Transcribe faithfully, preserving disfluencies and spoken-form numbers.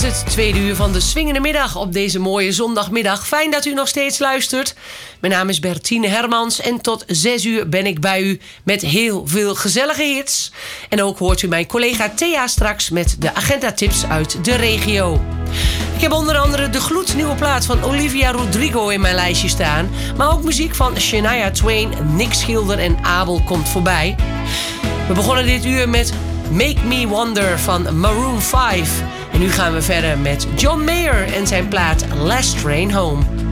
het tweede uur van de Swingende Middag op deze mooie zondagmiddag. Fijn dat u nog steeds luistert. Mijn naam is Bertine Hermans en tot zes uur ben ik bij u met heel veel gezellige hits. En ook hoort u mijn collega Thea straks met de agenda-tips uit de regio. Ik heb onder andere de gloednieuwe plaat van Olivia Rodrigo in mijn lijstje staan. Maar ook muziek van Shania Twain, Nick Schilder en Abel komt voorbij. We begonnen dit uur met Make Me Wonder van Maroon vijf. En nu gaan we verder met John Mayer en zijn plaat Last Train Home.